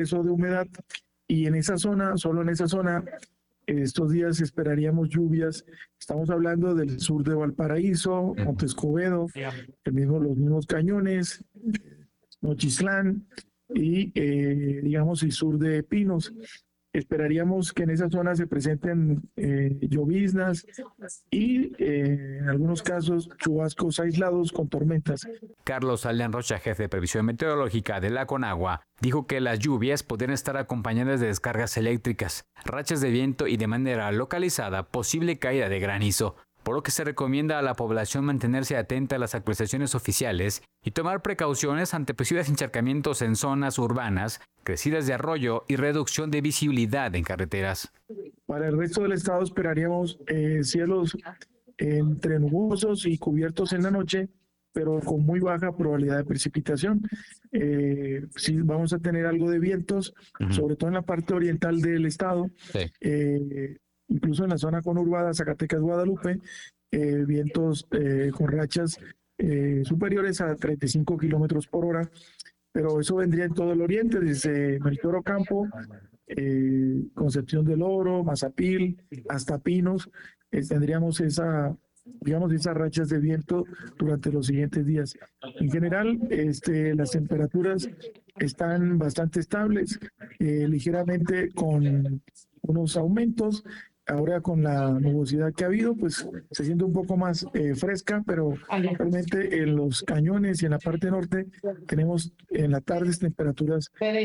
exceso de humedad y en esa zona, solo en esa zona, estos días esperaríamos lluvias. Estamos hablando del sur de Valparaíso, Monte Escobedo, los mismos Cañones, Nochistlán y digamos el sur de Pinos. Esperaríamos que en esa zona se presenten lloviznas y en algunos casos chubascos aislados con tormentas. Carlos Aldeán Rocha, jefe de previsión meteorológica de la Conagua, dijo que las lluvias podrían estar acompañadas de descargas eléctricas, rachas de viento y de manera localizada posible caída de granizo, por lo que se recomienda a la población mantenerse atenta a las actualizaciones oficiales y tomar precauciones ante posibles encharcamientos en zonas urbanas, crecidas de arroyo y reducción de visibilidad en carreteras. Para el resto del estado esperaríamos cielos entre nubosos y cubiertos en la noche, pero con muy baja probabilidad de precipitación. Sí, vamos a tener algo de vientos, sobre todo en la parte oriental del estado. Sí. Incluso en la zona conurbada Zacatecas, Guadalupe, vientos con rachas superiores a 35 kilómetros por hora, pero eso vendría en todo el oriente, desde Melchor Ocampo, Concepción del Oro, Mazapil, hasta Pinos. Tendríamos esas rachas de viento durante los siguientes días. En general, las temperaturas están bastante estables, ligeramente con unos aumentos. Ahora con la nubosidad que ha habido, pues se siente un poco más fresca, pero realmente en los Cañones y en la parte norte tenemos en la tarde temperaturas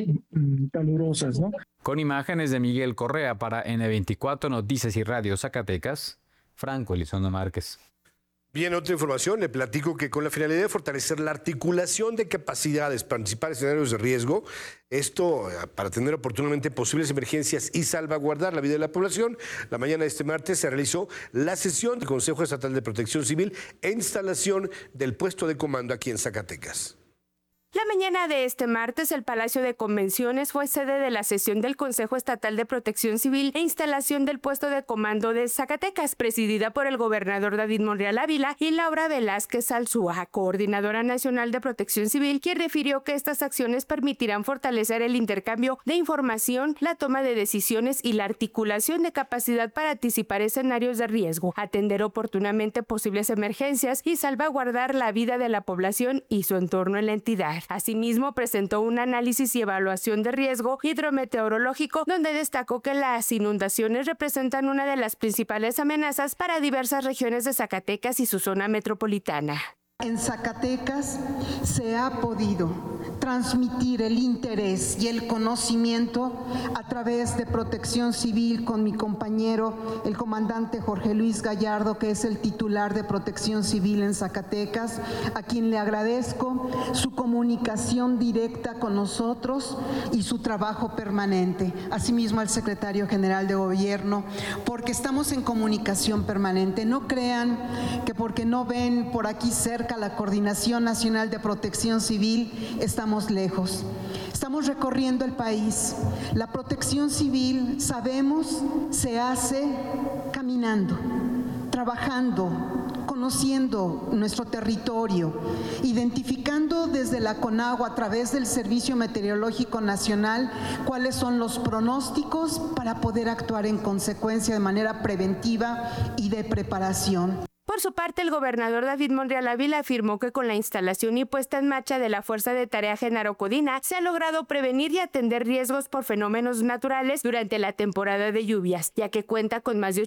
calurosas, ¿no? Con imágenes de Miguel Correa para N24 Noticias y Radio Zacatecas, Franco Elizondo Márquez. Bien, otra información, le platico que con la finalidad de fortalecer la articulación de capacidades para anticipar escenarios de riesgo, esto para atender oportunamente posibles emergencias y salvaguardar la vida de la población, la mañana de este martes se realizó la sesión del Consejo Estatal de Protección Civil e instalación del puesto de comando aquí en Zacatecas. La mañana de este martes, el Palacio de Convenciones fue sede de la sesión del Consejo Estatal de Protección Civil e instalación del puesto de comando de Zacatecas, presidida por el gobernador David Monreal Ávila y Laura Velázquez Alzúa, coordinadora nacional de Protección Civil, quien refirió que estas acciones permitirán fortalecer el intercambio de información, la toma de decisiones y la articulación de capacidad para anticipar escenarios de riesgo, atender oportunamente posibles emergencias y salvaguardar la vida de la población y su entorno en la entidad. Asimismo, presentó un análisis y evaluación de riesgo hidrometeorológico, donde destacó que las inundaciones representan una de las principales amenazas para diversas regiones de Zacatecas y su zona metropolitana. En Zacatecas se ha podido transmitir el interés y el conocimiento a través de Protección Civil con mi compañero, el comandante Jorge Luis Gallardo, que es el titular de Protección Civil en Zacatecas, a quien le agradezco su comunicación directa con nosotros y su trabajo permanente. Asimismo al secretario general de Gobierno, porque estamos en comunicación permanente. No crean que porque no ven por aquí cerca la Coordinación Nacional de Protección Civil, estamos lejos. Estamos recorriendo el país. La protección civil, sabemos, se hace caminando, trabajando, conociendo nuestro territorio, identificando desde la Conagua a través del Servicio Meteorológico Nacional cuáles son los pronósticos para poder actuar en consecuencia de manera preventiva y de preparación. Por su parte, el gobernador David Monreal Ávila afirmó que con la instalación y puesta en marcha de la Fuerza de Tarea Genaro Codina se ha logrado prevenir y atender riesgos por fenómenos naturales durante la temporada de lluvias, ya que cuenta con más de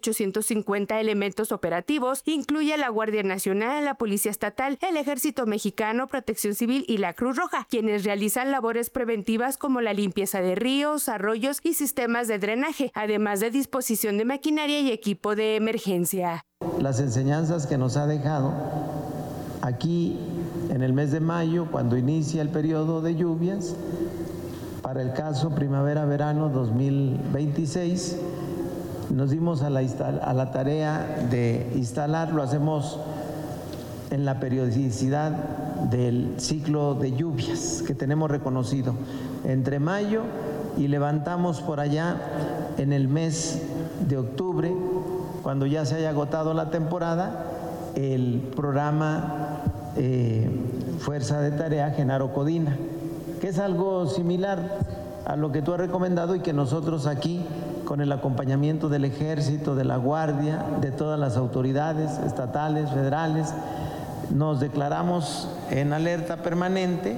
850 elementos operativos, incluye a la Guardia Nacional, la Policía Estatal, el Ejército Mexicano, Protección Civil y la Cruz Roja, quienes realizan labores preventivas como la limpieza de ríos, arroyos y sistemas de drenaje, además de disposición de maquinaria y equipo de emergencia. Las enseñanzas que nos ha dejado aquí en el mes de mayo, cuando inicia el periodo de lluvias, para el caso primavera-verano 2026, nos dimos a la tarea de instalar, lo hacemos en la periodicidad del ciclo de lluvias que tenemos reconocido entre mayo y levantamos por allá en el mes de octubre, cuando ya se haya agotado la temporada, el programa Fuerza de Tarea Genaro Codina, que es algo similar a lo que tú has recomendado y que nosotros aquí, con el acompañamiento del Ejército, de la Guardia, de todas las autoridades estatales, federales, nos declaramos en alerta permanente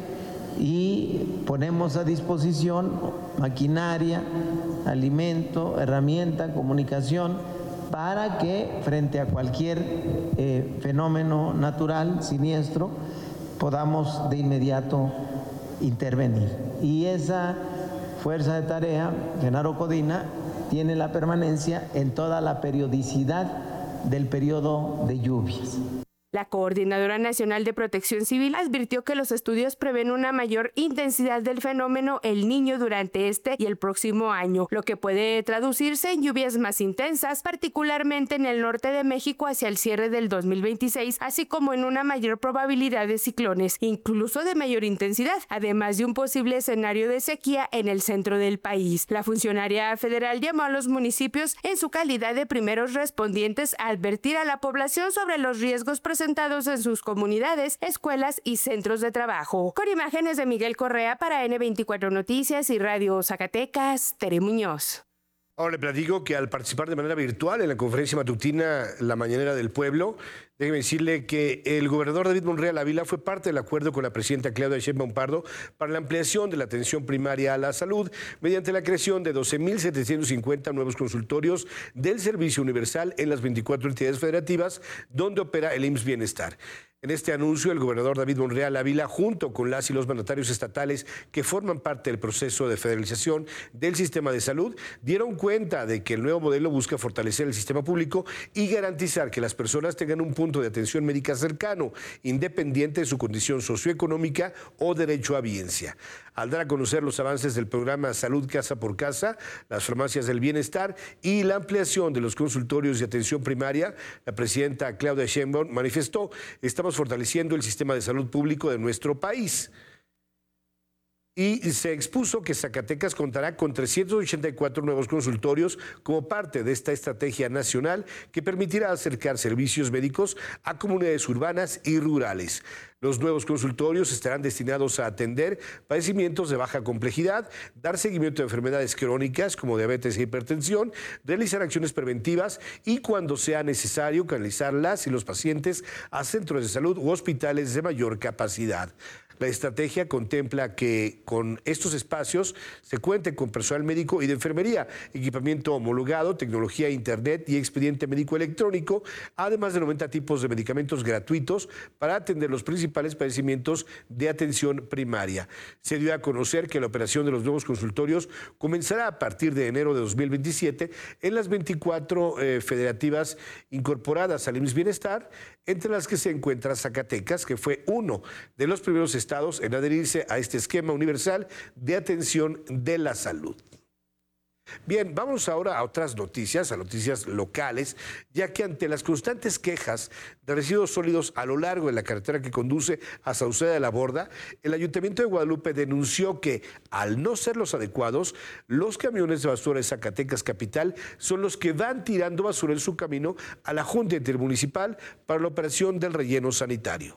y ponemos a disposición maquinaria, alimento, herramienta, comunicación, para que frente a cualquier fenómeno natural, siniestro, podamos de inmediato intervenir. Y esa fuerza de tarea, Genaro Codina, tiene la permanencia en toda la periodicidad del periodo de lluvias. La Coordinadora Nacional de Protección Civil advirtió que los estudios prevén una mayor intensidad del fenómeno El Niño durante este y el próximo año, lo que puede traducirse en lluvias más intensas, particularmente en el norte de México hacia el cierre del 2026, así como en una mayor probabilidad de ciclones, incluso de mayor intensidad, además de un posible escenario de sequía en el centro del país. La funcionaria federal llamó a los municipios en su calidad de primeros respondientes a advertir a la población sobre los riesgos presentados en sus comunidades, escuelas y centros de trabajo. Con imágenes de Miguel Correa para N24 Noticias y Radio Zacatecas, Tere Muñoz. Ahora le platico que al participar de manera virtual en la conferencia matutina La Mañanera del Pueblo, déjeme decirle que el gobernador David Monreal Ávila fue parte del acuerdo con la presidenta Claudia Sheinbaum Pardo para la ampliación de la atención primaria a la salud mediante la creación de 12,750 nuevos consultorios del Servicio Universal en las 24 entidades federativas donde opera el IMSS Bienestar. En este anuncio, el gobernador David Monreal Ávila, junto con las y los mandatarios estatales que forman parte del proceso de federalización del sistema de salud, dieron cuenta de que el nuevo modelo busca fortalecer el sistema público y garantizar que las personas tengan un punto de atención médica cercano, independiente de su condición socioeconómica o derecho a bienestar. Al dar a conocer los avances del programa Salud Casa por Casa, las farmacias del bienestar y la ampliación de los consultorios de atención primaria, la presidenta Claudia Sheinbaum manifestó: estamos fortaleciendo el sistema de salud público de nuestro país. Y se expuso que Zacatecas contará con 384 nuevos consultorios como parte de esta estrategia nacional que permitirá acercar servicios médicos a comunidades urbanas y rurales. Los nuevos consultorios estarán destinados a atender padecimientos de baja complejidad, dar seguimiento a enfermedades crónicas como diabetes e hipertensión, realizar acciones preventivas y, cuando sea necesario, canalizar las y los pacientes a centros de salud u hospitales de mayor capacidad. La estrategia contempla que con estos espacios se cuente con personal médico y de enfermería, equipamiento homologado, tecnología internet y expediente médico electrónico, además de 90 tipos de medicamentos gratuitos para atender los principales padecimientos de atención primaria. Se dio a conocer que la operación de los nuevos consultorios comenzará a partir de enero de 2027 en las 24 federativas incorporadas al IMSS Bienestar, entre las que se encuentra Zacatecas, que fue uno de los primeros estados en adherirse a este esquema universal de atención de la salud. Bien, vamos ahora a otras noticias, a noticias locales, ya que ante las constantes quejas de residuos sólidos a lo largo de la carretera que conduce a Sauceda de la Borda, el Ayuntamiento de Guadalupe denunció que, al no ser los adecuados, los camiones de basura de Zacatecas Capital son los que van tirando basura en su camino a la Junta Intermunicipal para la operación del relleno sanitario.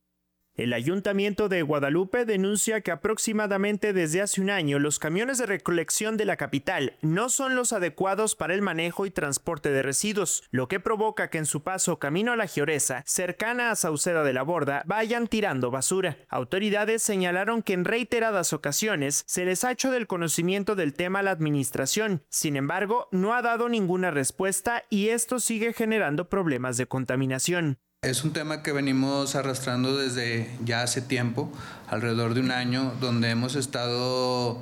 El Ayuntamiento de Guadalupe denuncia que aproximadamente desde hace un año los camiones de recolección de la capital no son los adecuados para el manejo y transporte de residuos, lo que provoca que en su paso camino a La Gioresa, cercana a Sauceda de la Borda, vayan tirando basura. Autoridades señalaron que en reiteradas ocasiones se les ha hecho del conocimiento del tema a la administración. Sin embargo, no ha dado ninguna respuesta y esto sigue generando problemas de contaminación. Es un tema que venimos arrastrando desde ya hace tiempo, alrededor de un año, donde hemos estado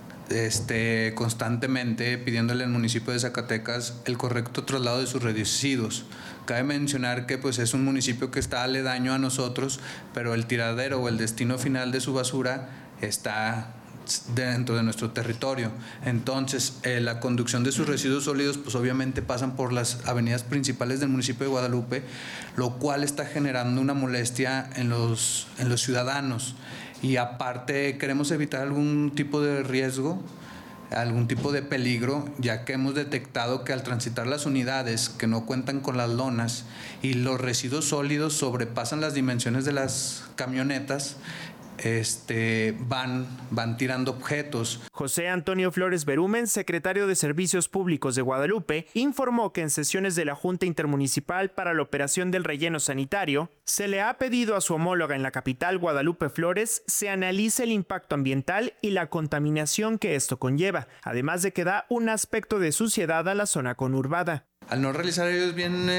constantemente pidiéndole al municipio de Zacatecas el correcto traslado de sus residuos. Cabe mencionar que pues, es un municipio que está aledaño a nosotros, pero el tiradero o el destino final de su basura está dentro de nuestro territorio. Entonces, la conducción de sus residuos sólidos, pues obviamente pasan por las avenidas principales del municipio de Guadalupe, lo cual está generando una molestia en los ciudadanos. Y aparte, queremos evitar algún tipo de riesgo, algún tipo de peligro, ya que hemos detectado que al transitar las unidades que no cuentan con las lonas y los residuos sólidos sobrepasan las dimensiones de las camionetas, van tirando objetos. José Antonio Flores Berumen, secretario de Servicios Públicos de Guadalupe, informó que en sesiones de la Junta Intermunicipal para la operación del relleno sanitario, se le ha pedido a su homóloga en la capital, Guadalupe Flores, se analice el impacto ambiental y la contaminación que esto conlleva, además de que da un aspecto de suciedad a la zona conurbada. Al no realizar ellos bien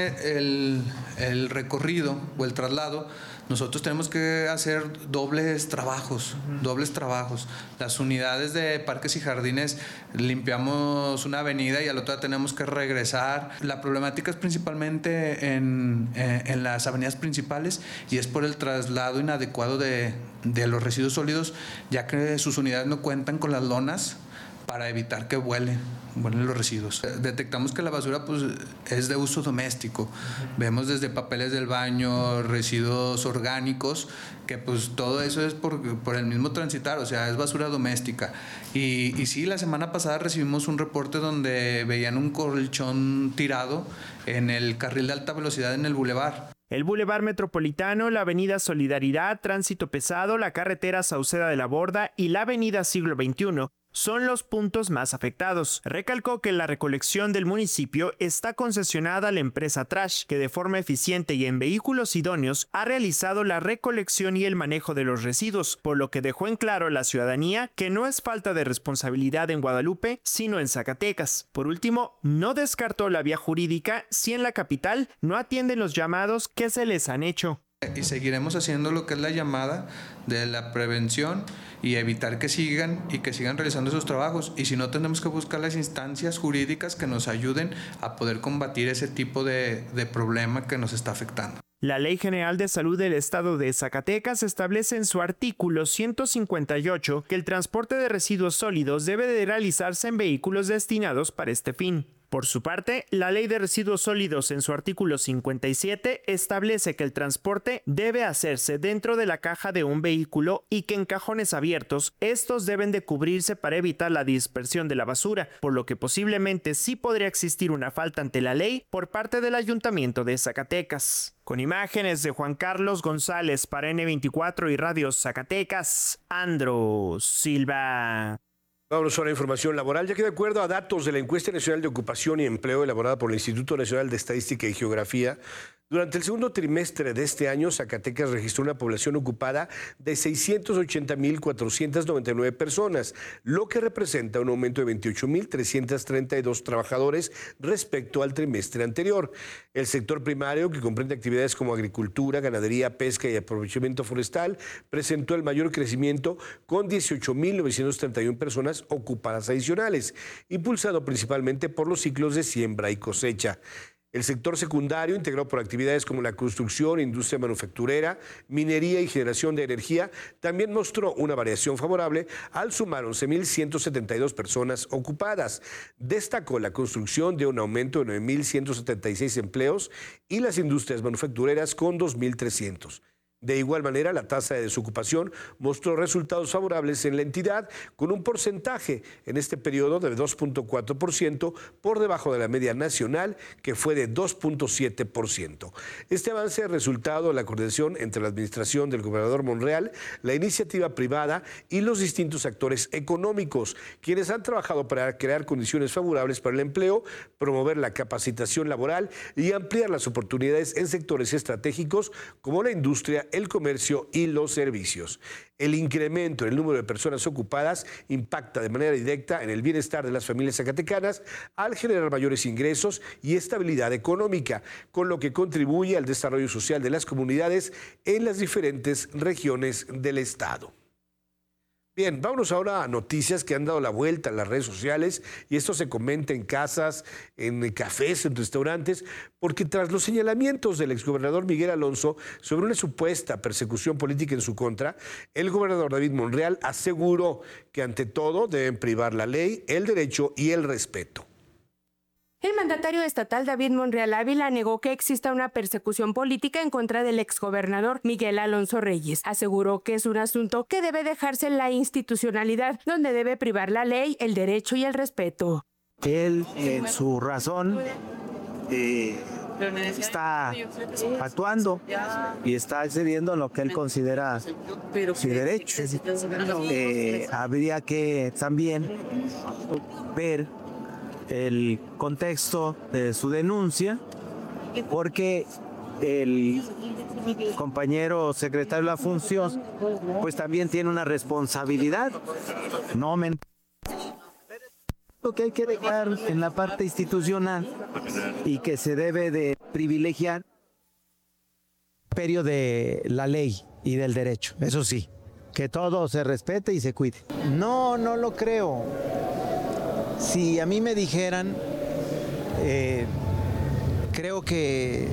el recorrido o el traslado, nosotros tenemos que hacer dobles trabajos. Las unidades de parques y jardines limpiamos una avenida y al otro tenemos que regresar. La problemática es principalmente en las avenidas principales y es por el traslado inadecuado de los residuos sólidos, ya que sus unidades no cuentan con las lonas para evitar que vuelen los residuos. Detectamos que la basura pues, es de uso doméstico. Vemos desde papeles del baño, residuos orgánicos, que pues todo eso es por el mismo transitar, o sea, es basura doméstica. Y sí, la semana pasada recibimos un reporte donde veían un colchón tirado en el carril de alta velocidad en el bulevar. El Boulevard Metropolitano, la Avenida Solidaridad, Tránsito Pesado, la carretera Sauceda de la Borda y la Avenida Siglo XXI son los puntos más afectados. Recalcó que la recolección del municipio está concesionada a la empresa Trash, que de forma eficiente y en vehículos idóneos ha realizado la recolección y el manejo de los residuos, por lo que dejó en claro a la ciudadanía que no es falta de responsabilidad en Guadalupe, sino en Zacatecas. Por último, no descartó la vía jurídica si en la capital no atienden los llamados que se les han hecho. Y seguiremos haciendo lo que es la llamada de la prevención y evitar que sigan realizando esos trabajos. Y si no, tenemos que buscar las instancias jurídicas que nos ayuden a poder combatir ese tipo de problema que nos está afectando. La Ley General de Salud del Estado de Zacatecas establece en su artículo 158 que el transporte de residuos sólidos debe de realizarse en vehículos destinados para este fin. Por su parte, la Ley de Residuos Sólidos en su artículo 57 establece que el transporte debe hacerse dentro de la caja de un vehículo y que en cajones abiertos estos deben de cubrirse para evitar la dispersión de la basura, por lo que posiblemente sí podría existir una falta ante la ley por parte del Ayuntamiento de Zacatecas. Con imágenes de Juan Carlos González para N24 y Radio Zacatecas, Andro Silva. Vamos a la información laboral, ya que de acuerdo a datos de la Encuesta Nacional de Ocupación y Empleo elaborada por el Instituto Nacional de Estadística y Geografía, durante el segundo trimestre de este año, Zacatecas registró una población ocupada de 680,499 personas, lo que representa un aumento de 28,332 trabajadores respecto al trimestre anterior. El sector primario, que comprende actividades como agricultura, ganadería, pesca y aprovechamiento forestal, presentó el mayor crecimiento con 18,931 personas ocupadas adicionales, impulsado principalmente por los ciclos de siembra y cosecha. El sector secundario, integrado por actividades como la construcción, industria manufacturera, minería y generación de energía, también mostró una variación favorable al sumar 11,172 personas ocupadas. Destacó la construcción de un aumento de 9,176 empleos y las industrias manufactureras con 2,300. De igual manera, la tasa de desocupación mostró resultados favorables en la entidad, con un porcentaje en este periodo de 2,4%, por debajo de la media nacional, que fue de 2,7%. Este avance es resultado de la coordinación entre la administración del gobernador Monreal, la iniciativa privada y los distintos actores económicos, quienes han trabajado para crear condiciones favorables para el empleo, promover la capacitación laboral y ampliar las oportunidades en sectores estratégicos como la industria, el comercio y los servicios. El incremento en el número de personas ocupadas impacta de manera directa en el bienestar de las familias zacatecanas al generar mayores ingresos y estabilidad económica, con lo que contribuye al desarrollo social de las comunidades en las diferentes regiones del estado. Bien, vámonos ahora a noticias que han dado la vuelta en las redes sociales, y esto se comenta en casas, en cafés, en restaurantes, porque tras los señalamientos del exgobernador Miguel Alonso sobre una supuesta persecución política en su contra, el gobernador David Monreal aseguró que ante todo deben privar la ley, el derecho y el respeto. El mandatario estatal David Monreal Ávila negó que exista una persecución política en contra del exgobernador Miguel Alonso Reyes. Aseguró que es un asunto que debe dejarse en la institucionalidad, donde debe privar la ley, el derecho y el respeto. Él, en su razón, está actuando y está excediendo lo que él considera su derecho. Habría que también ver el contexto de su denuncia, porque el compañero secretario de la Función pues también tiene una responsabilidad, no mentir. Lo que hay que dejar en la parte institucional y que se debe de privilegiar el imperio de la ley y del derecho, eso sí, que todo se respete y se cuide. No lo creo. Si a mí me dijeran, creo que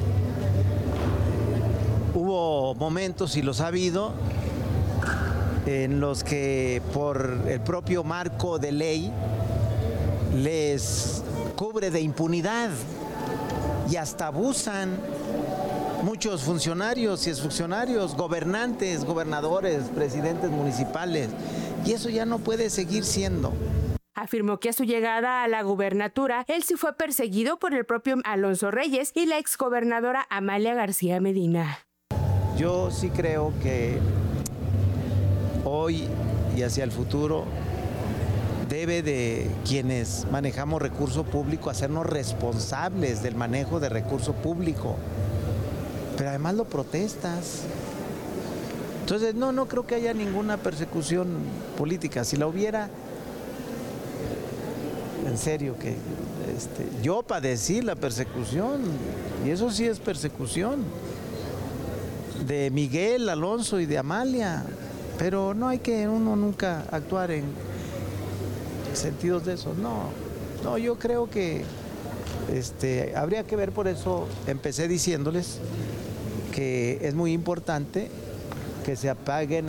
hubo momentos, y los ha habido, en los que por el propio marco de ley les cubre de impunidad y hasta abusan muchos funcionarios y exfuncionarios, gobernantes, gobernadores, presidentes municipales, y eso ya no puede seguir siendo. Afirmó que a su llegada a la gubernatura, él sí fue perseguido por el propio Alonso Reyes y la exgobernadora Amalia García Medina. Yo sí creo que hoy y hacia el futuro debe de quienes manejamos recurso público hacernos responsables del manejo de recurso público, pero además lo protestas. Entonces no creo que haya ninguna persecución política. Si la hubiera, en serio que yo padecí la persecución, y eso sí es persecución, de Miguel, Alonso y de Amalia, pero no hay que uno nunca actuar en sentidos de eso. No, yo creo que habría que ver. Por eso empecé diciéndoles que es muy importante que se apeguen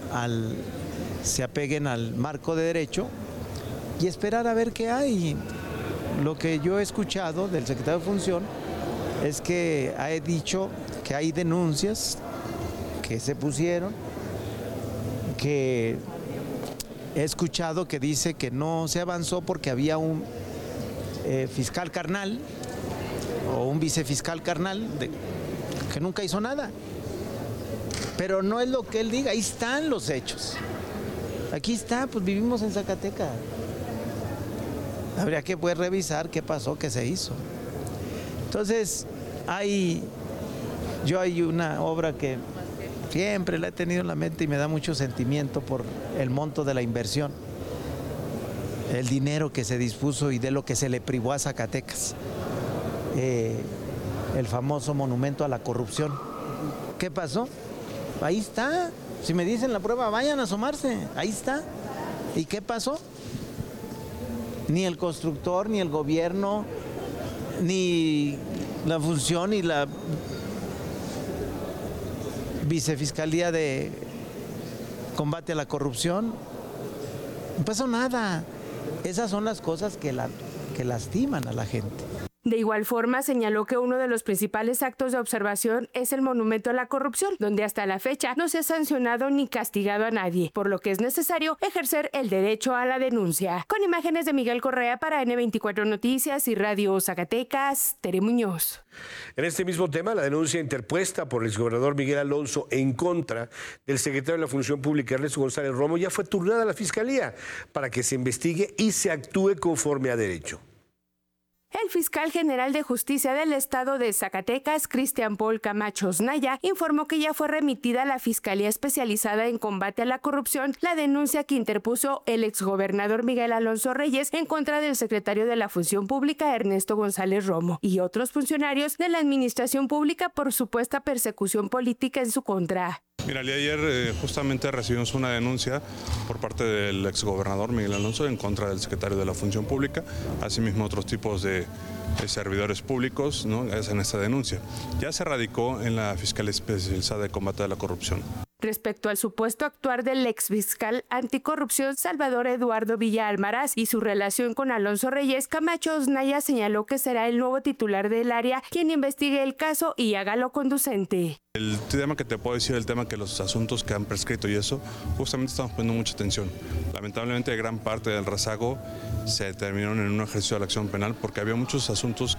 al marco de derecho y esperar a ver qué hay. Lo que yo he escuchado del secretario de Función es que ha dicho que hay denuncias que se pusieron, que he escuchado que dice que no se avanzó porque había un fiscal carnal o un vicefiscal carnal que nunca hizo nada. Pero no es lo que él diga, ahí están los hechos. Aquí está, pues vivimos en Zacatecas. Habría que pues revisar qué pasó, qué se hizo. Entonces, hay una obra que siempre la he tenido en la mente y me da mucho sentimiento por el monto de la inversión, el dinero que se dispuso y de lo que se le privó a Zacatecas, el famoso monumento a la corrupción. ¿Qué pasó? Ahí está. Si me dicen la prueba, vayan a asomarse. Ahí está. ¿Y qué pasó? Ni el constructor, ni el gobierno, ni la Función, ni la Vicefiscalía de Combate a la Corrupción. No pasó nada. Esas son las cosas que lastiman a la gente. De igual forma, señaló que uno de los principales actos de observación es el monumento a la corrupción, donde hasta la fecha no se ha sancionado ni castigado a nadie, por lo que es necesario ejercer el derecho a la denuncia. Con imágenes de Miguel Correa para N24 Noticias y Radio Zacatecas, Tere Muñoz. En este mismo tema, la denuncia interpuesta por el exgobernador Miguel Alonso en contra del secretario de la Función Pública, Ernesto González Romo, ya fue turnada a la Fiscalía para que se investigue y se actúe conforme a derecho. El fiscal general de Justicia del Estado de Zacatecas, Cristian Paul Camacho Osnaya, informó que ya fue remitida a la Fiscalía Especializada en Combate a la Corrupción la denuncia que interpuso el exgobernador Miguel Alonso Reyes en contra del secretario de la Función Pública, Ernesto González Romo, y otros funcionarios de la Administración Pública por supuesta persecución política en su contra. Mira, el día de ayer justamente recibimos una denuncia por parte del exgobernador Miguel Alonso en contra del secretario de la Función Pública, asimismo otros tipos de servidores públicos, ¿no? En esta denuncia. Ya se radicó en la Fiscalía Especializada de Combate a la Corrupción. Respecto al supuesto actuar del exfiscal anticorrupción Salvador Eduardo Villa Almaraz y su relación con Alonso Reyes, Camacho Osnaya señaló que será el nuevo titular del área quien investigue el caso y haga lo conducente. El tema que te puedo decir, el tema que los asuntos que han prescrito y eso, justamente estamos poniendo mucha atención. Lamentablemente gran parte del rezago se terminaron en un ejercicio de la acción penal porque había muchos asuntos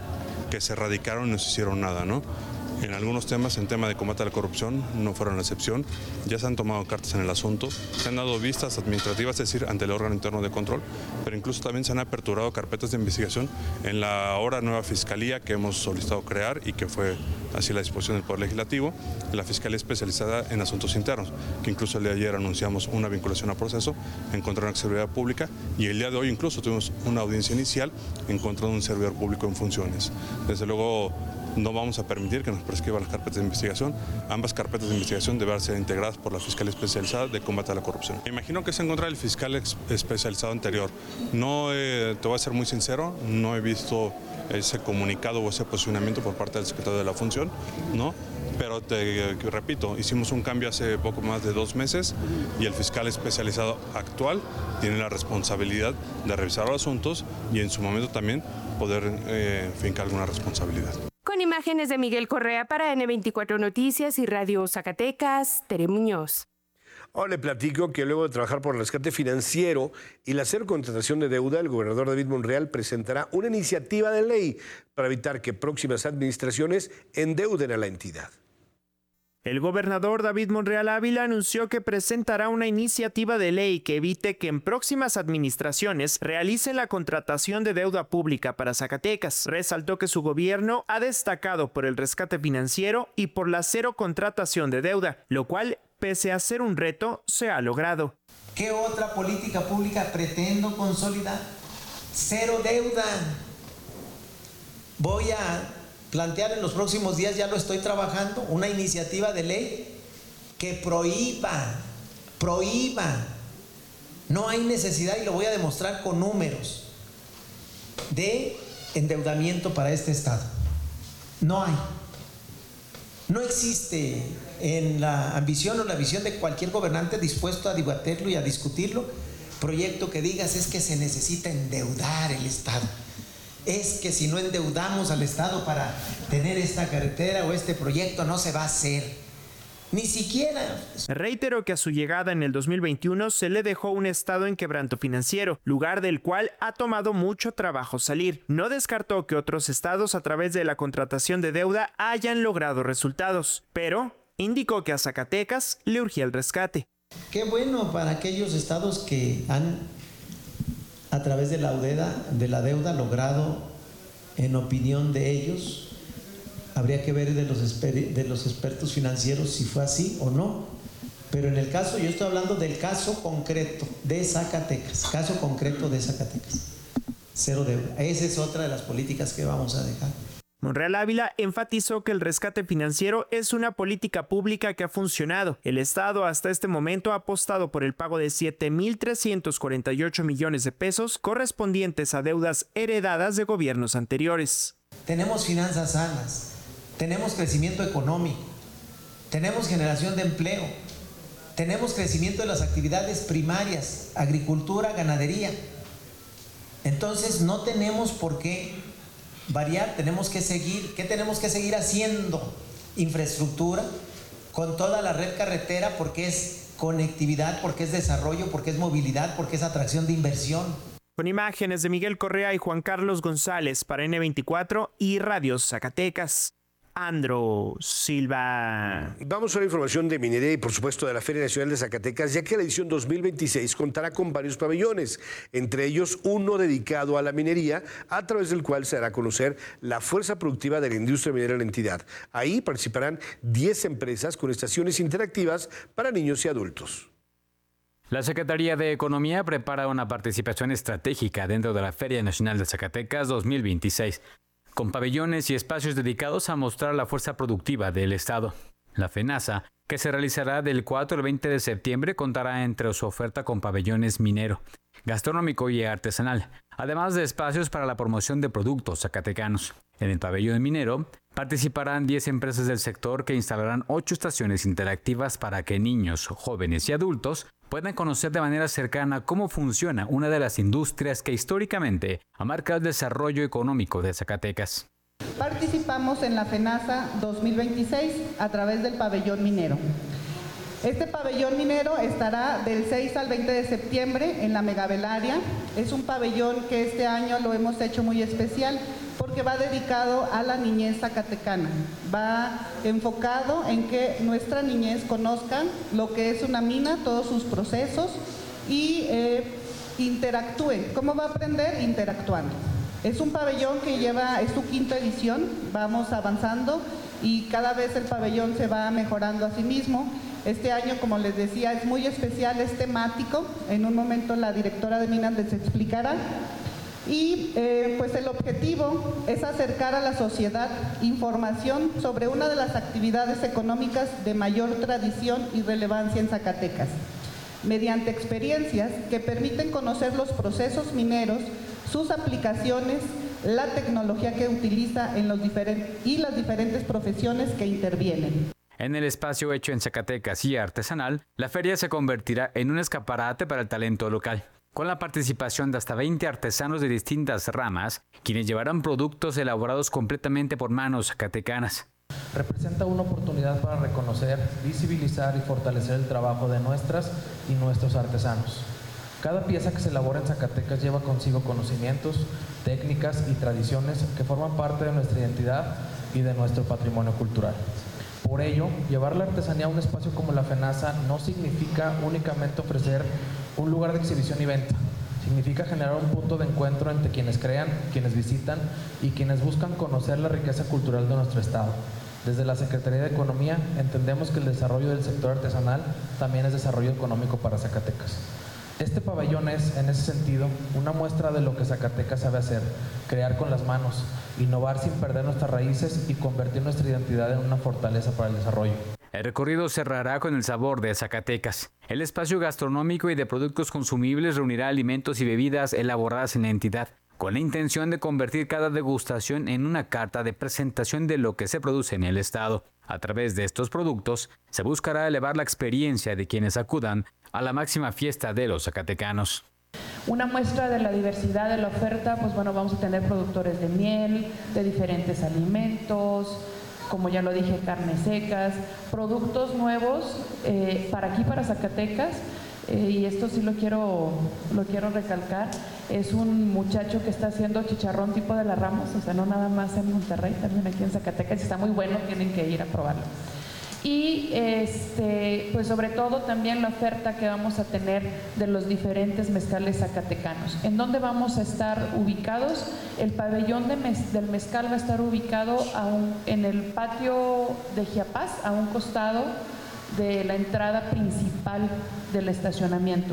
que se erradicaron y no se hicieron nada, ¿no? En algunos temas, en tema de combate a la corrupción, no fueron la excepción. Ya se han tomado cartas en el asunto, se han dado vistas administrativas, es decir, ante el órgano interno de control, pero incluso también se han aperturado carpetas de investigación en la ahora nueva fiscalía que hemos solicitado crear y que fue así la disposición del Poder Legislativo, la Fiscalía Especializada en Asuntos Internos, que incluso el día de ayer anunciamos una vinculación a proceso en contra de una seguridad pública y el día de hoy incluso tuvimos una audiencia inicial en contra de un servidor público en funciones. Desde luego, no vamos a permitir que nos prescriban las carpetas de investigación. Ambas carpetas de investigación deberán ser integradas por la Fiscalía Especializada de Combate a la Corrupción. Me imagino que es en contra del fiscal especializado anterior. No, te voy a ser muy sincero, no he visto ese comunicado o ese posicionamiento por parte del secretario de la Función, ¿no? Pero te repito, hicimos un cambio hace poco más de 2 meses y el fiscal especializado actual tiene la responsabilidad de revisar los asuntos y en su momento también poder fincar alguna responsabilidad. Con imágenes de Miguel Correa para N24 Noticias y Radio Zacatecas, Tere Muñoz. Ahora le platico que luego de trabajar por el rescate financiero y la cero contratación de deuda, el gobernador David Monreal presentará una iniciativa de ley para evitar que próximas administraciones endeuden a la entidad. El gobernador David Monreal Ávila anunció que presentará una iniciativa de ley que evite que en próximas administraciones realicen la contratación de deuda pública para Zacatecas. Resaltó que su gobierno ha destacado por el rescate financiero y por la cero contratación de deuda, lo cual, pese a ser un reto, se ha logrado. ¿Qué otra política pública pretendo consolidar? Cero deuda. Voy a plantear en los próximos días, ya lo estoy trabajando, una iniciativa de ley que prohíba. No hay necesidad, y lo voy a demostrar con números, de endeudamiento para este Estado. No hay. No existe en la ambición o la visión de cualquier gobernante dispuesto a debatirlo y a discutirlo, proyecto que digas es que se necesita endeudar el Estado. Es que si no endeudamos al Estado para tener esta carretera o este proyecto no se va a hacer. Ni siquiera. Reiteró que a su llegada en el 2021 se le dejó un Estado en quebranto financiero, lugar del cual ha tomado mucho trabajo salir. No descartó que otros estados a través de la contratación de deuda hayan logrado resultados, pero indicó que a Zacatecas le urgía el rescate. Qué bueno para aquellos estados que han, a través de la deuda logrado, en opinión de ellos, habría que ver de los expertos financieros si fue así o no. Pero en el caso, yo estoy hablando del caso concreto de Zacatecas. Cero deuda. Esa es otra de las políticas que vamos a dejar. Monreal Ávila enfatizó que el rescate financiero es una política pública que ha funcionado. El Estado hasta este momento ha apostado por el pago de 7,348 millones de pesos correspondientes a deudas heredadas de gobiernos anteriores. Tenemos finanzas sanas, tenemos crecimiento económico, tenemos generación de empleo, tenemos crecimiento de las actividades primarias, agricultura, ganadería. Entonces no tenemos por qué variar, tenemos que seguir. ¿Qué tenemos que seguir haciendo? Infraestructura, con toda la red carretera, porque es conectividad, porque es desarrollo, porque es movilidad, porque es atracción de inversión. Con imágenes de Miguel Correa y Juan Carlos González para N24 y Radio Zacatecas, Andro Silva. Vamos a la información de minería y por supuesto de la Feria Nacional de Zacatecas, ya que la edición 2026 contará con varios pabellones, entre ellos uno dedicado a la minería, a través del cual se dará a conocer la fuerza productiva de la industria minera en la entidad. Ahí participarán 10 empresas con estaciones interactivas para niños y adultos. La Secretaría de Economía prepara una participación estratégica dentro de la Feria Nacional de Zacatecas 2026. Con pabellones y espacios dedicados a mostrar la fuerza productiva del Estado. La FENASA, que se realizará del 4 al 20 de septiembre, contará entre su oferta con pabellones minero, gastronómico y artesanal, además de espacios para la promoción de productos zacatecanos. En el pabellón minero participarán 10 empresas del sector que instalarán 8 estaciones interactivas para que niños, jóvenes y adultos puedan conocer de manera cercana cómo funciona una de las industrias que históricamente ha marcado el desarrollo económico de Zacatecas. Participamos en la FENASA 2026 a través del pabellón minero. Este pabellón minero estará del 6 al 20 de septiembre en la Megabelaria. Es un pabellón que este año lo hemos hecho muy especial porque va dedicado a la niñez zacatecana. Va enfocado en que nuestra niñez conozca lo que es una mina, todos sus procesos y interactúen. ¿Cómo va a aprender? Interactuando. Es un pabellón que es su quinta edición, vamos avanzando y cada vez el pabellón se va mejorando a sí mismo. Este año, como les decía, es muy especial, es temático. En un momento la directora de Minas les explicará. Y pues el objetivo es acercar a la sociedad información sobre una de las actividades económicas de mayor tradición y relevancia en Zacatecas, mediante experiencias que permiten conocer los procesos mineros, sus aplicaciones, la tecnología que utiliza en las diferentes profesiones que intervienen. En el espacio hecho en Zacatecas y artesanal, la feria se convertirá en un escaparate para el talento local, con la participación de hasta 20 artesanos de distintas ramas, quienes llevarán productos elaborados completamente por manos zacatecanas. Representa una oportunidad para reconocer, visibilizar y fortalecer el trabajo de nuestras y nuestros artesanos. Cada pieza que se elabora en Zacatecas lleva consigo conocimientos, técnicas y tradiciones que forman parte de nuestra identidad y de nuestro patrimonio cultural. Por ello, llevar la artesanía a un espacio como la FENASA no significa únicamente ofrecer un lugar de exhibición y venta. Significa generar un punto de encuentro entre quienes crean, quienes visitan y quienes buscan conocer la riqueza cultural de nuestro estado. Desde la Secretaría de Economía entendemos que el desarrollo del sector artesanal también es desarrollo económico para Zacatecas. Este pabellón es, en ese sentido, una muestra de lo que Zacatecas sabe hacer, crear con las manos, innovar sin perder nuestras raíces y convertir nuestra identidad en una fortaleza para el desarrollo. El recorrido cerrará con el sabor de Zacatecas. El espacio gastronómico y de productos consumibles reunirá alimentos y bebidas elaboradas en la entidad, con la intención de convertir cada degustación en una carta de presentación de lo que se produce en el estado. A través de estos productos, se buscará elevar la experiencia de quienes acudan a la máxima fiesta de los zacatecanos. Una muestra de la diversidad de la oferta, pues bueno, vamos a tener productores de miel, de diferentes alimentos, como ya lo dije, carnes secas, productos nuevos para aquí, para Zacatecas. Y esto sí lo quiero recalcar, es un muchacho que está haciendo chicharrón tipo de la Ramos, o sea, no nada más en Monterrey, también aquí en Zacatecas, y está muy bueno, tienen que ir a probarlo. Y pues sobre todo también la oferta que vamos a tener de los diferentes mezcales zacatecanos. ¿En dónde vamos a estar ubicados? El pabellón del mezcal va a estar ubicado en el patio de Chiapas, a un costado de la entrada principal del estacionamiento.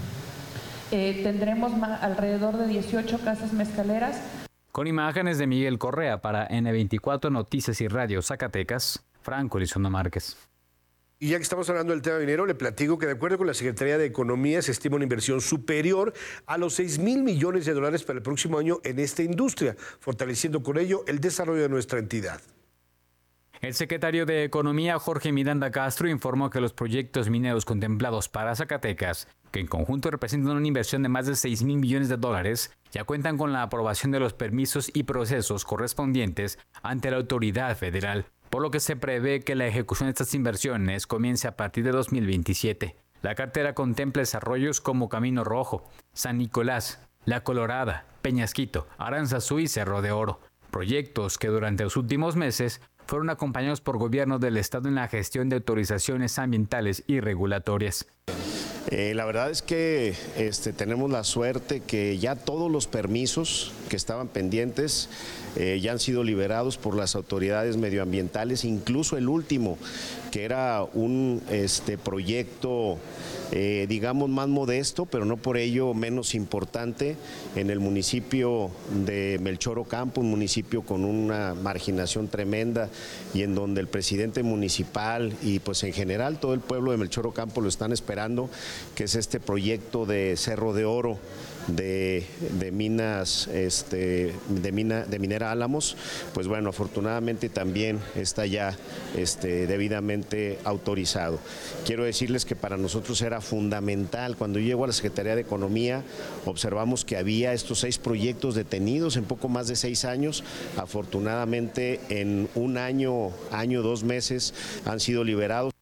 Tendremos alrededor de 18 casas mezcaleras. Con imágenes de Miguel Correa para N24 Noticias y Radio Zacatecas, Franco Elizondo Márquez. Y ya que estamos hablando del tema minero, le platico que de acuerdo con la Secretaría de Economía se estima una inversión superior a los $6,000 millones para el próximo año en esta industria, fortaleciendo con ello el desarrollo de nuestra entidad. El secretario de Economía, Jorge Miranda Castro, informó que los proyectos mineros contemplados para Zacatecas, que en conjunto representan una inversión de más de $6,000 millones, ya cuentan con la aprobación de los permisos y procesos correspondientes ante la autoridad federal, por lo que se prevé que la ejecución de estas inversiones comience a partir de 2027. La cartera contempla desarrollos como Camino Rojo, San Nicolás, La Colorada, Peñasquito, Aranzazú y Cerro de Oro, proyectos que durante los últimos meses fueron acompañados por gobierno del estado en la gestión de autorizaciones ambientales y regulatorias. La verdad es que tenemos la suerte que ya todos los permisos que estaban pendientes ya han sido liberados por las autoridades medioambientales, incluso el último, que era un proyecto digamos más modesto, pero no por ello menos importante, en el municipio de Melchor Ocampo, un municipio con una marginación tremenda y en donde el presidente municipal y pues en general todo el pueblo de Melchor Ocampo lo están esperando, que es este proyecto de Cerro de Oro de minas de Minera Álamos. Pues bueno, afortunadamente también está ya debidamente autorizado. Quiero decirles que para nosotros era fundamental, cuando yo llego a la Secretaría de Economía, observamos que había estos 6 proyectos detenidos en poco más de 6 años. Afortunadamente en un año, 2 meses han sido liberados.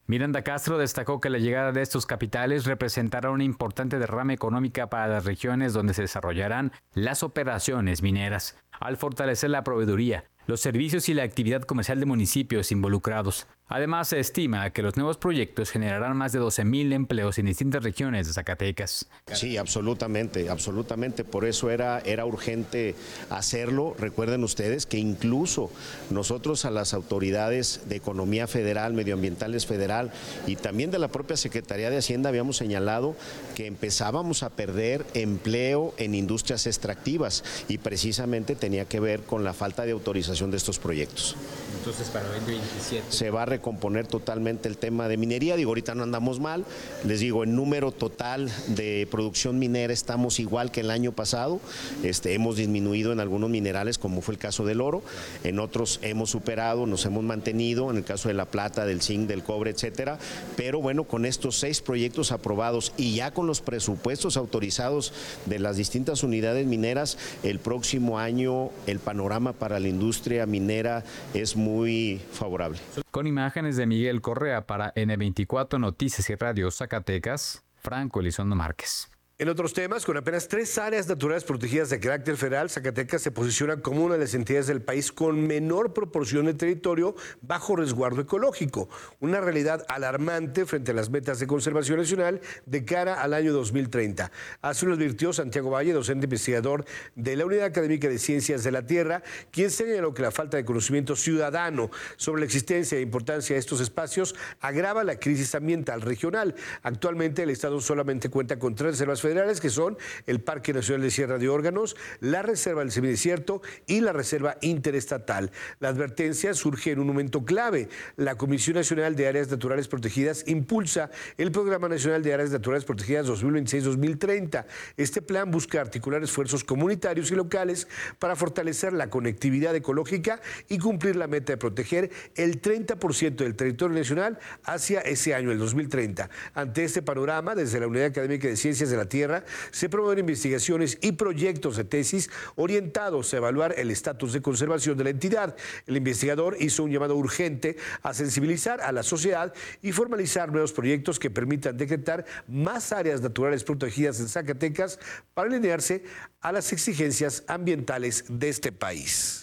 Miranda Castro destacó que la llegada de estos capitales representará una importante derrama económica para las regiones donde se desarrollarán las operaciones mineras, al fortalecer la proveeduría, los servicios y la actividad comercial de municipios involucrados. Además, se estima que los nuevos proyectos generarán más de 12,000 empleos en distintas regiones de Zacatecas. Sí, absolutamente. Por eso era urgente hacerlo. Recuerden ustedes que incluso nosotros a las autoridades de Economía Federal, Medioambientales Federal y también de la propia Secretaría de Hacienda habíamos señalado que empezábamos a perder empleo en industrias extractivas y precisamente tenía que ver con la falta de autorización de estos proyectos. Entonces, para el 2027 se va a recomponer totalmente el tema de minería. Digo, ahorita no andamos mal. Les digo, en número total de producción minera estamos igual que el año pasado. Hemos disminuido en algunos minerales, como fue el caso del oro. En otros hemos superado, nos hemos mantenido, en el caso de la plata, del zinc, del cobre, etcétera. Pero bueno, con estos 6 proyectos aprobados y ya con los presupuestos autorizados de las distintas unidades mineras, el próximo año el panorama para la industria minera es muy favorable. Con imágenes de Miguel Correa para N24 Noticias y Radio Zacatecas, Franco Elizondo Márquez. En otros temas, con apenas 3 áreas naturales protegidas de carácter federal, Zacatecas se posiciona como una de las entidades del país con menor proporción de territorio bajo resguardo ecológico, una realidad alarmante frente a las metas de conservación nacional de cara al año 2030. Así lo advirtió Santiago Valle, docente investigador de la Unidad Académica de Ciencias de la Tierra, quien señaló que la falta de conocimiento ciudadano sobre la existencia e importancia de estos espacios agrava la crisis ambiental regional. Actualmente el Estado solamente cuenta con 3 reservas federales, que son el Parque Nacional de Sierra de Órganos, la Reserva del Semidesierto y la Reserva Interestatal. La advertencia surge en un momento clave. La Comisión Nacional de Áreas Naturales Protegidas impulsa el Programa Nacional de Áreas Naturales Protegidas 2026-2030. Este plan busca articular esfuerzos comunitarios y locales para fortalecer la conectividad ecológica y cumplir la meta de proteger el 30% del territorio nacional hacia ese año, el 2030. Ante este panorama, desde la Unidad Académica de Ciencias de la Tierra, se promueven investigaciones y proyectos de tesis orientados a evaluar el estatus de conservación de la entidad. El investigador hizo un llamado urgente a sensibilizar a la sociedad y formalizar nuevos proyectos que permitan decretar más áreas naturales protegidas en Zacatecas para alinearse a las exigencias ambientales de este país.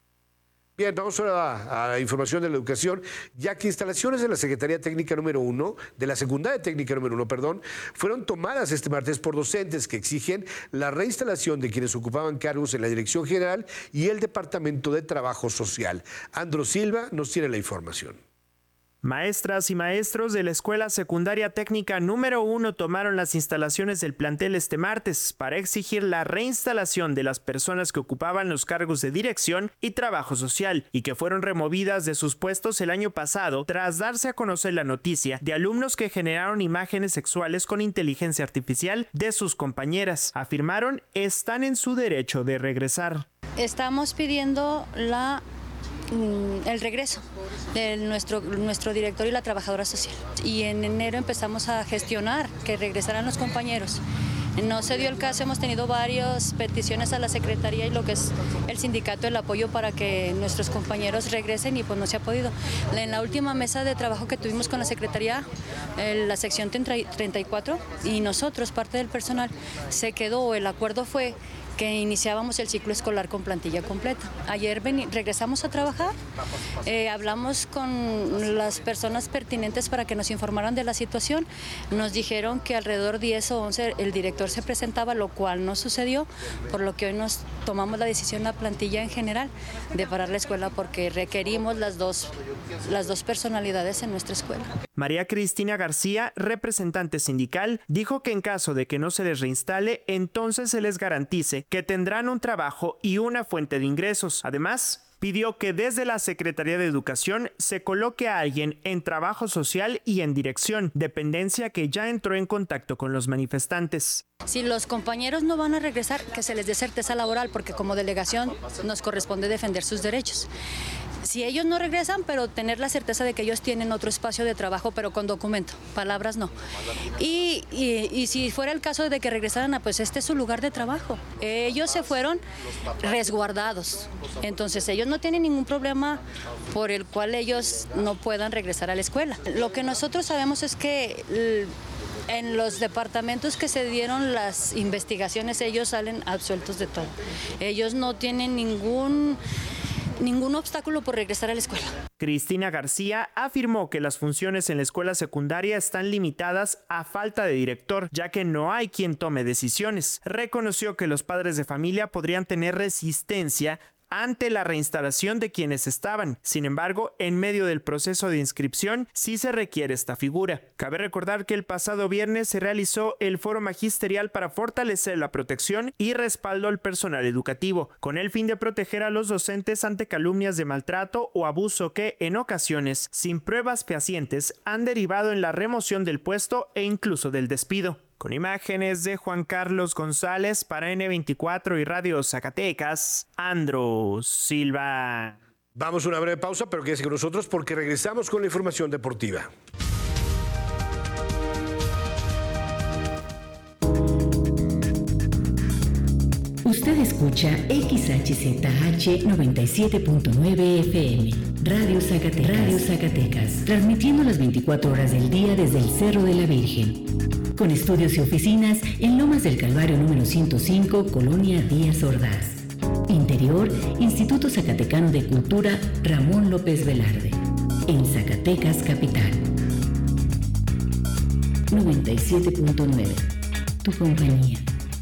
Bien, vamos ahora a la información de la educación, ya que instalaciones de la Secretaría Técnica número 1, de la Secundaria Técnica número 1, fueron tomadas este martes por docentes que exigen la reinstalación de quienes ocupaban cargos en la Dirección General y el Departamento de Trabajo Social. Andro Silva nos tiene la información. Maestras y maestros de la Escuela Secundaria Técnica número 1 tomaron las instalaciones del plantel este martes para exigir la reinstalación de las personas que ocupaban los cargos de dirección y trabajo social y que fueron removidas de sus puestos el año pasado tras darse a conocer la noticia de alumnos que generaron imágenes sexuales con inteligencia artificial de sus compañeras. Afirmaron están en su derecho de regresar. Estamos pidiendo el regreso de nuestro director y la trabajadora social. Y en enero empezamos a gestionar que regresaran los compañeros. No se dio el caso, hemos tenido varias peticiones a la Secretaría y lo que es el sindicato, el apoyo para que nuestros compañeros regresen y pues no se ha podido. En la última mesa de trabajo que tuvimos con la Secretaría, la sección 34 y nosotros, parte del personal, se quedó, el acuerdo fue que iniciábamos el ciclo escolar con plantilla completa. Ayer regresamos a trabajar, hablamos con las personas pertinentes para que nos informaran de la situación. Nos dijeron que alrededor 10 o 11 el director se presentaba, lo cual no sucedió, por lo que hoy nos tomamos la decisión, la plantilla en general, de parar la escuela porque requerimos las dos personalidades en nuestra escuela. María Cristina García, representante sindical, dijo que en caso de que no se les reinstale, entonces se les garantice que tendrán un trabajo y una fuente de ingresos. Además, pidió que desde la Secretaría de Educación se coloque a alguien en trabajo social y en dirección, dependencia que ya entró en contacto con los manifestantes. Si los compañeros no van a regresar, que se les dé certeza laboral, porque como delegación nos corresponde defender sus derechos. Si ellos no regresan, pero tener la certeza de que ellos tienen otro espacio de trabajo, pero con documento, palabras no. Y si fuera el caso de que regresaran, pues este es su lugar de trabajo. Ellos se fueron resguardados, entonces ellos no tienen ningún problema por el cual ellos no puedan regresar a la escuela. Lo que nosotros sabemos es que en los departamentos que se dieron las investigaciones, ellos salen absueltos de todo. Ellos no tienen ningún obstáculo por regresar a la escuela. Cristina García afirmó que las funciones en la escuela secundaria están limitadas a falta de director, ya que no hay quien tome decisiones. Reconoció que los padres de familia podrían tener resistencia ante la reinstalación de quienes estaban. Sin embargo, en medio del proceso de inscripción sí se requiere esta figura. Cabe recordar que el pasado viernes se realizó el foro magisterial para fortalecer la protección y respaldo al personal educativo, con el fin de proteger a los docentes ante calumnias de maltrato o abuso que, en ocasiones, sin pruebas fehacientes, han derivado en la remoción del puesto e incluso del despido. Con imágenes de Juan Carlos González para N24 y Radio Zacatecas, Andro Silva. Vamos a una breve pausa, pero quédese con nosotros porque regresamos con la información deportiva. Usted escucha XHZH 97.9 FM, Radio Zacatecas, transmitiendo las 24 horas del día desde el Cerro de la Virgen, con estudios y oficinas en Lomas del Calvario número 105, Colonia Díaz Ordaz. Interior, Instituto Zacatecano de Cultura Ramón López Velarde, en Zacatecas Capital. 97.9, tu compañía.